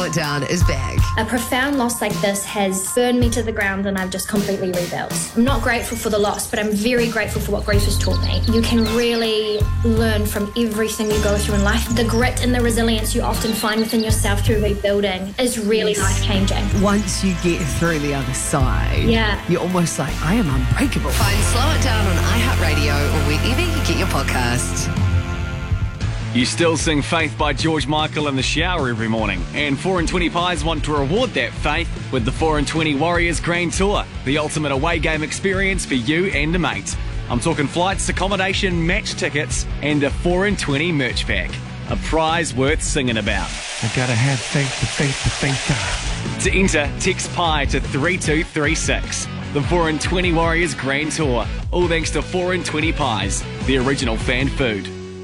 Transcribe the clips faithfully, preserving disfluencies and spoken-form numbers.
It Down is back. A profound loss like this has burned me to the ground and I've just completely rebuilt. I'm not grateful for the loss, but I'm very grateful for what grief has taught me. You can really learn from everything you go through in life. The grit and the resilience you often find within yourself through rebuilding is really yes. life-changing. Once you get through the other side, yeah. you're almost like, I am unbreakable. Find Slow It Down on iHeartRadio or wherever you get your podcasts. You still sing Faith by George Michael in the shower every morning. And four and twenty Pies want to reward that faith with the four and twenty Warriors Grand Tour, the ultimate away game experience for you and a mate. I'm talking flights, accommodation, match tickets, and a four and twenty merch pack. A prize worth singing about. I gotta have faith, the faith, the faith. To enter, text Pie to three two three six. The four and twenty Warriors Grand Tour. All thanks to four and twenty Pies, the original fan food.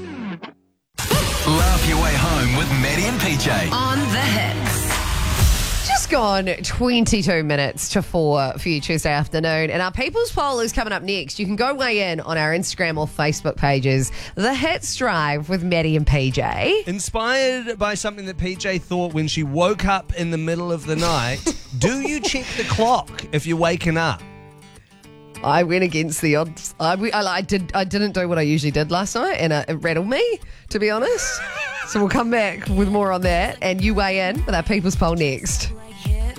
Laugh your way home with Maddie and P J. On the Hits. Just gone twenty-two minutes to four for you Tuesday afternoon. And our People's Poll is coming up next. You can go weigh in on our Instagram or Facebook pages. The Hits Drive with Maddie and P J. Inspired by something that P J thought when she woke up in the middle of the night, do you check the clock if you're waking up? I went against the odds. I, I, I did. I didn't do what I usually did last night, and it, it rattled me, to be honest. So we'll come back with more on that, and you weigh in with our People's Poll next.